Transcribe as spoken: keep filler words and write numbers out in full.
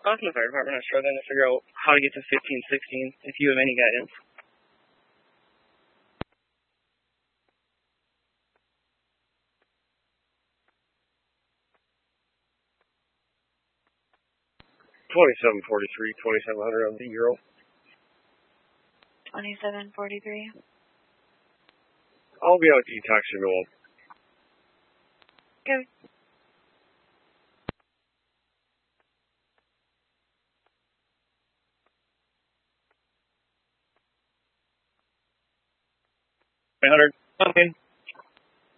Austin Fire Department is struggling to figure out how to get to fifteen sixteen, if you have any guidance. twenty-seven forty-three, twenty-seven hundred on the Euro. twenty-seven forty-three. I'll be out detox renewal. Go. eight hundred. Okay.